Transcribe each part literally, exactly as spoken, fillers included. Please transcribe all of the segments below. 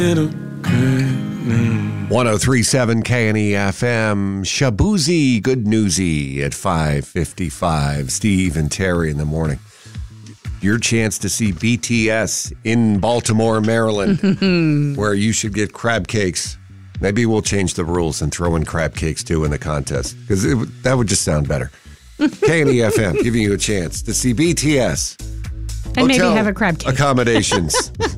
one oh three point seven K N E F M, Shabuzi Good Newsy at five fifty-five. Steve and Terry in the morning. Your chance to see B T S in Baltimore, Maryland, where you should get crab cakes. Maybe we'll change the rules and throw in crab cakes too in the contest, because that would just sound better. K N E F M giving you a chance to see B T S. And Hotel maybe have a crab cake. Accommodations.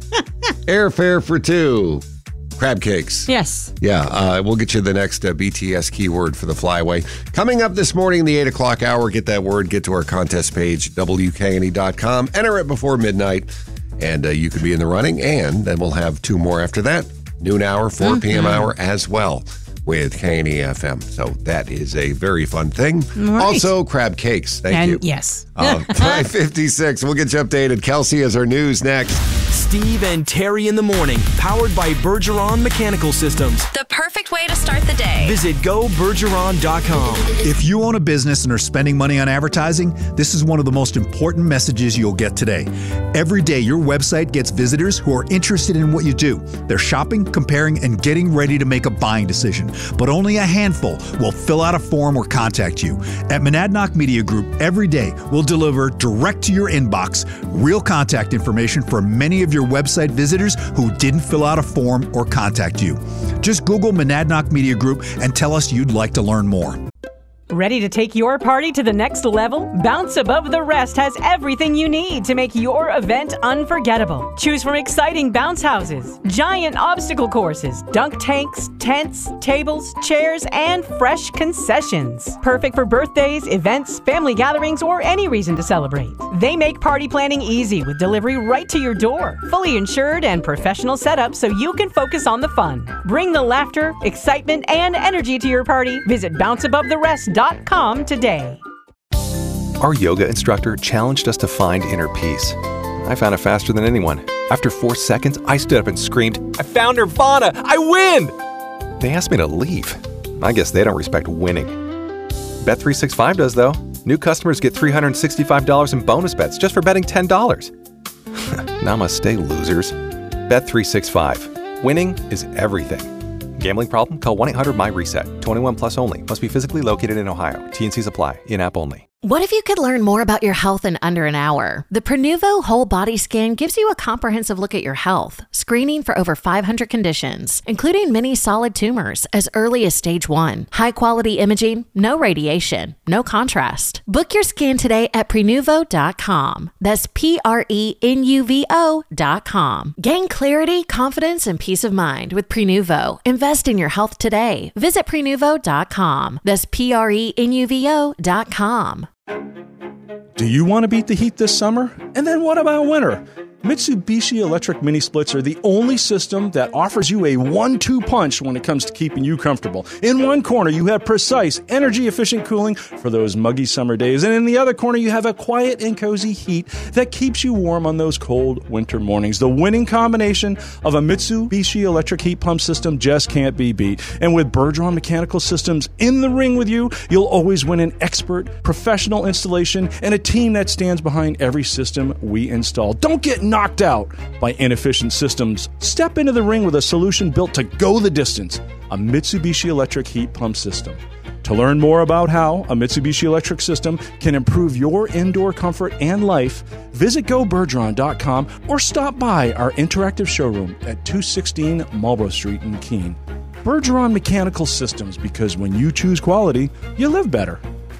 Airfare for two. Crab cakes. Yes. Yeah, uh, we'll get you the next uh, B T S keyword for the flyway. Coming up this morning in the eight o'clock hour, get that word, get to our contest page, W K N E dot com. Enter it before midnight, and uh, you could be in the running. And then we'll have two more after that. Noon hour, four p.m. Mm-hmm. hour as well with K N E F M. So that is a very fun thing. Right. Also, crab cakes. Thank and you. Yes. Uh, five fifty-six. We'll get you updated. Kelsey has our news next. Steve and Terry in the morning, powered by Bergeron Mechanical Systems. The perfect way to start the day. Visit go bergeron dot com. If you own a business and are spending money on advertising, this is one of the most important messages you'll get today. Every day, your website gets visitors who are interested in what you do. They're shopping, comparing, and getting ready to make a buying decision. But only a handful will fill out a form or contact you. At Monadnock Media Group, every day we'll deliver direct to your inbox real contact information for many of your website visitors who didn't fill out a form or contact you. Just Google Monadnock Media Group and tell us you'd like to learn more. Ready to take your party to the next level? Bounce Above the Rest has everything you need to make your event unforgettable. Choose from exciting bounce houses, giant obstacle courses, dunk tanks, tents, tables, chairs, and fresh concessions. Perfect for birthdays, events, family gatherings, or any reason to celebrate. They make party planning easy with delivery right to your door. Fully insured and professional setup so you can focus on the fun. Bring the laughter, excitement, and energy to your party. Visit bounce above the rest dot com today. Our yoga instructor challenged us to find inner peace. I found it faster than anyone. After four seconds, I stood up and screamed, "I found Nirvana! I win!" They asked me to leave. I guess they don't respect winning. Bet three sixty-five does, though. New customers get three hundred sixty-five dollars in bonus bets just for betting ten dollars. Namaste, losers. Bet three sixty-five. Winning is everything. Gambling problem? Call one eight hundred my reset. twenty-one plus only. Must be physically located in Ohio. T and Cs apply. In-app only. What if you could learn more about your health in under an hour? The Prenuvo Whole Body Scan gives you a comprehensive look at your health, screening for over five hundred conditions, including many solid tumors as early as stage one. High-quality imaging, no radiation, no contrast. Book your scan today at prenuvo dot com. That's P R E N U V O dot com. Gain clarity, confidence, and peace of mind with Prenuvo. Invest in your health today. Visit prenuvo dot com. That's P R E N U V O dot com. Do you want to beat the heat this summer? And then what about winter? Mitsubishi electric mini splits are the only system that offers you a one two punch when it comes to keeping you comfortable. In one corner, you have precise, energy-efficient cooling for those muggy summer days. And in the other corner, you have a quiet and cozy heat that keeps you warm on those cold winter mornings. The winning combination of a Mitsubishi electric heat pump system just can't be beat. And with Bergeron Mechanical Systems in the ring with you, you'll always win an expert, professional installation and a team that stands behind every system we install. Don't get knocked out by inefficient systems. Step into the ring with a solution built to go the distance, a Mitsubishi electric heat pump system. To learn more about how a Mitsubishi electric system can improve your indoor comfort and life, visit go bergeron dot com or stop by our interactive showroom at two sixteen Marlborough Street in Keene. Bergeron Mechanical Systems, because when you choose quality, you live better.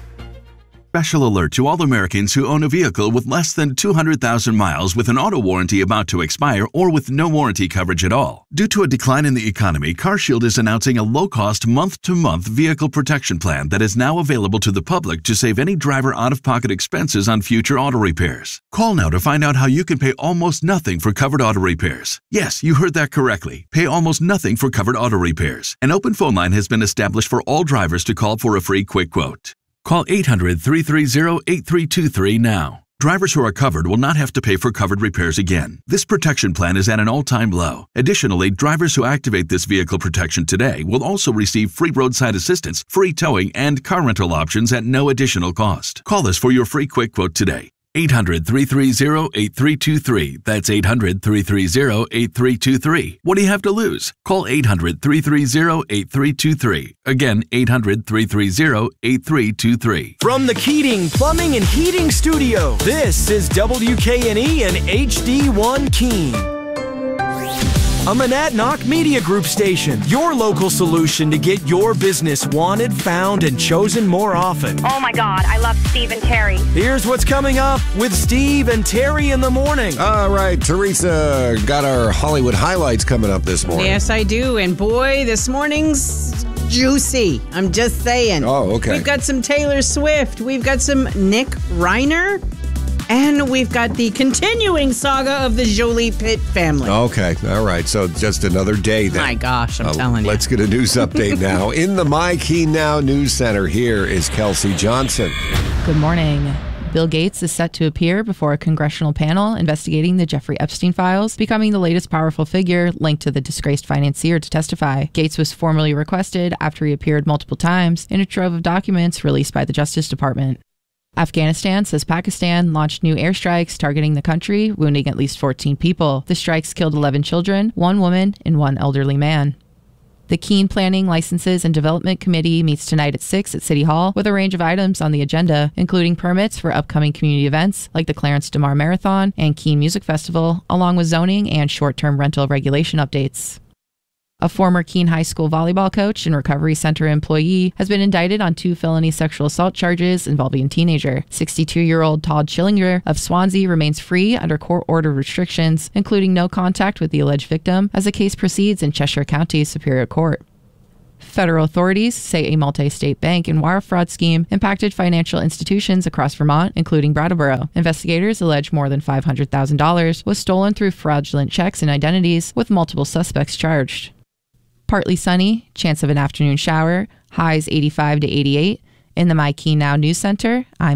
Special alert to all Americans who own a vehicle with less than two hundred thousand miles with an auto warranty about to expire or with no warranty coverage at all. Due to a decline in the economy, CarShield is announcing a low-cost month-to-month vehicle protection plan that is now available to the public to save any driver out-of-pocket expenses on future auto repairs. Call now to find out how you can pay almost nothing for covered auto repairs. Yes, you heard that correctly. Pay almost nothing for covered auto repairs. An open phone line has been established for all drivers to call for a free quick quote. Call eight hundred, three three zero, eight three two three now. Drivers who are covered will not have to pay for covered repairs again. This protection plan is at an all-time low. Additionally, drivers who activate this vehicle protection today will also receive free roadside assistance, free towing, and car rental options at no additional cost. Call us for your free quick quote today. eight hundred, three three zero, eight three two three. That's eight hundred, three three zero, eight three two three. What do you have to lose? Call eight hundred, three three zero, eight three two three. Again, eight hundred, three three zero, eight three two three. From the Keating Plumbing and Heating Studio, this is W K N E and H D one Keene. A Monadnock Media Group station, your local solution to get your business wanted, found, and chosen more often. Oh my God, I love Steve and Terry. Here's what's coming up with Steve and Terry in the morning. All right, Teresa got our Hollywood highlights coming up this morning. Yes, I do. And boy, this morning's juicy. I'm just saying. Oh, okay. We've got some Taylor Swift. We've got some Nick Reiner. And we've got the continuing saga of the Jolie Pitt family. Okay, all right. So just another day then. My gosh, I'm Uh, telling you. Let's get a news update now. In the My Key Now News Center, here is Kelsey Johnson. Good morning. Bill Gates is set to appear before a congressional panel investigating the Jeffrey Epstein files, becoming the latest powerful figure linked to the disgraced financier to testify. Gates was formally requested after he appeared multiple times in a trove of documents released by the Justice Department. Afghanistan says Pakistan launched new airstrikes targeting the country, wounding at least fourteen people. The strikes killed eleven children, one woman, and one elderly man. The Keene Planning, Licenses, and Development Committee meets tonight at six at City Hall with a range of items on the agenda, including permits for upcoming community events like the Clarence DeMar Marathon and Keene Music Festival, along with zoning and short-term rental regulation updates. A former Keene High School volleyball coach and recovery center employee has been indicted on two felony sexual assault charges involving a teenager. sixty-two-year-old Todd Schillinger of Swansea remains free under court order restrictions, including no contact with the alleged victim, as the case proceeds in Cheshire County Superior Court. Federal authorities say a multi-state bank and wire fraud scheme impacted financial institutions across Vermont, including Brattleboro. Investigators allege more than five hundred thousand dollars was stolen through fraudulent checks and identities, with multiple suspects charged. Partly sunny, chance of an afternoon shower, highs eighty-five to eighty-eight. In the My Key Now News Center, I'm